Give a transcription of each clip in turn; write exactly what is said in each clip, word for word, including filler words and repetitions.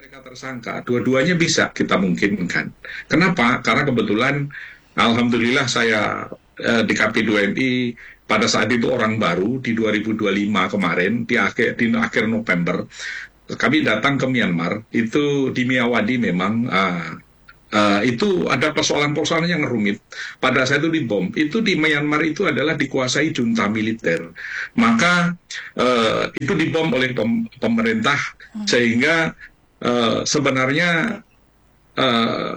mereka tersangka, dua-duanya bisa kita mungkinkan. Kenapa? Karena kebetulan, alhamdulillah saya eh, di K P dua N I pada saat itu orang baru di dua ribu dua puluh lima kemarin di akhir di akhir November kami datang ke Myanmar. Itu di Miyawadi memang uh, uh, itu ada persoalan-persoalan yang rumit. Pada saat itu dibom, itu di Myanmar itu adalah dikuasai junta militer. Maka uh, itu dibom oleh pem pemerintah sehingga uh, sebenarnya uh,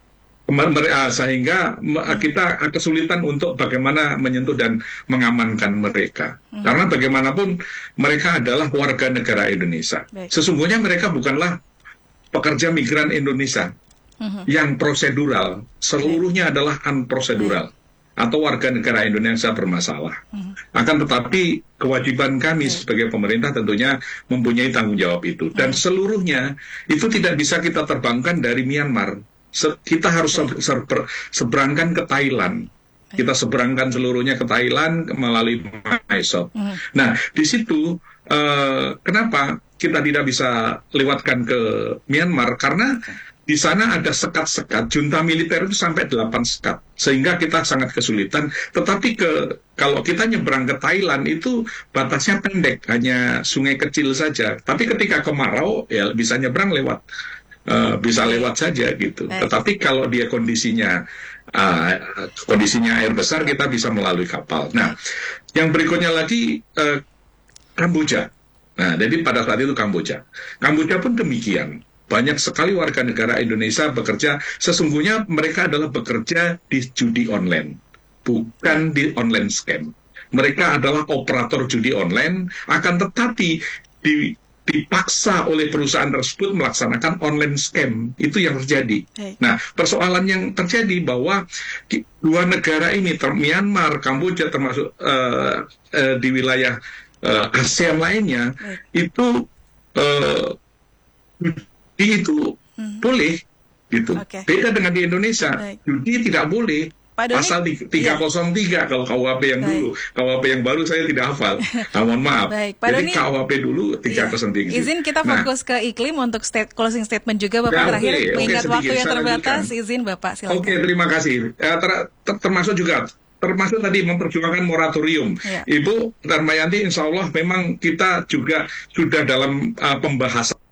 sehingga kita kesulitan untuk bagaimana menyentuh dan mengamankan mereka. Hmm. Karena bagaimanapun mereka adalah warga negara Indonesia. Baik. Sesungguhnya mereka bukanlah pekerja migran Indonesia hmm. yang prosedural. Seluruhnya Baik. adalah unprosedural. Baik. Atau warga negara Indonesia bermasalah. Hmm. Akan tetapi kewajiban kami Baik. sebagai pemerintah tentunya mempunyai tanggung jawab itu. Dan hmm. seluruhnya itu tidak bisa kita terbangkan dari Myanmar. Kita harus seberangkan ke Thailand. Kita seberangkan seluruhnya ke Thailand melalui Mysop. Mm. Nah, di situ uh, kenapa kita tidak bisa lewatkan ke Myanmar? Karena di sana ada sekat-sekat, junta militer itu sampai delapan sekat. Sehingga kita sangat kesulitan. Tetapi ke kalau kita nyebrang ke Thailand itu batasnya pendek, hanya sungai kecil saja. Tapi ketika kemarau, ya bisa nyebrang lewat. Uh, bisa lewat saja gitu. Baik. Tetapi kalau dia kondisinya uh, kondisinya air besar, kita bisa melalui kapal. Nah, yang berikutnya lagi uh, Kamboja. Nah, jadi pada saat itu Kamboja. Kamboja pun demikian. Banyak sekali warga negara Indonesia bekerja. Sesungguhnya mereka adalah bekerja di judi online, bukan di online scam. Mereka adalah operator judi online. Akan tetapi di dipaksa oleh perusahaan tersebut melaksanakan online scam. Itu yang terjadi. Hey. Nah, persoalan yang terjadi bahwa dua negara ini, Myanmar, Kamboja, termasuk uh, uh, di wilayah uh, ASEAN lainnya, hey. itu uh, itu hmm. boleh, gitu. Okay. Beda dengan di Indonesia, hey. judi tidak boleh. Pasal tiga nol tiga ya. Kalau K U H P yang Baik. dulu, K U H P yang baru saya tidak hafal. Nah, mohon maaf. Baik. Jadi K U H P dulu tiga nol tiga. Iya. Izin kita fokus nah, ke iklim untuk state, closing statement juga Bapak ya, terakhir. Okay, mengingat okay, waktu yang terbatas, izin Bapak silakan. Oke, okay, terima kasih. Uh, ter ter termasuk juga termasuk tadi memperjuangkan moratorium. Ya. Ibu Darmayanti, insya Allah memang kita juga sudah dalam uh, pembahasan